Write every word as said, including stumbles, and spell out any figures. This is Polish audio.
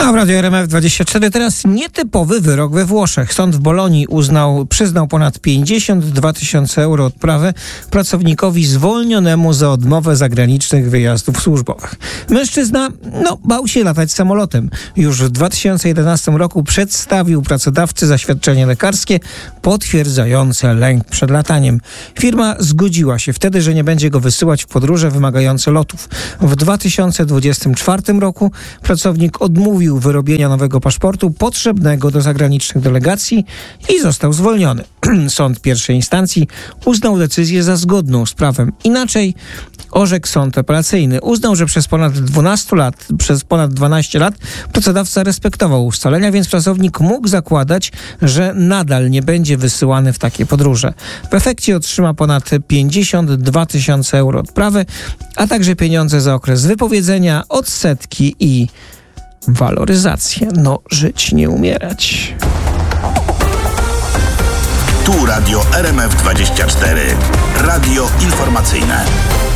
A w Radiu R M F dwadzieścia cztery teraz nietypowy wyrok we Włoszech. Sąd w Bolonii uznał, przyznał ponad pięćdziesiąt dwa tysiące euro odprawy pracownikowi zwolnionemu za odmowę zagranicznych wyjazdów służbowych. Mężczyzna, no, bał się latać samolotem. Już w dwa tysiące jedenastym roku przedstawił pracodawcy zaświadczenie lekarskie potwierdzające lęk przed lataniem. Firma zgodziła się wtedy, że nie będzie go wysyłać w podróże wymagające lotów. W dwa tysiące dwudziestym czwartym roku pracownik odmówił wyrobienia nowego paszportu potrzebnego do zagranicznych delegacji i został zwolniony. Sąd pierwszej instancji uznał decyzję za zgodną z prawem. Inaczej orzekł sąd apelacyjny. Uznał, że przez ponad dwanaście lat, przez ponad dwanaście lat pracodawca respektował ustalenia, więc pracownik mógł zakładać, że nadal nie będzie wysyłany w takie podróże. W efekcie otrzyma ponad pięćdziesiąt dwa tysiące euro odprawy, a także pieniądze za okres wypowiedzenia, odsetki i waloryzację. No, żyć, nie umierać. Tu Radio R M F dwadzieścia cztery. Radio informacyjne.